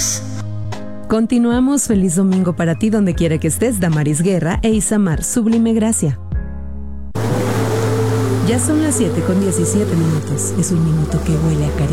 Continuamos. Continuamos. Feliz domingo para ti, donde quiera que estés. Damaris Guerra e Isamar Sublime Gracia. Ya son las 7:17. Es un minuto que huele a cariño.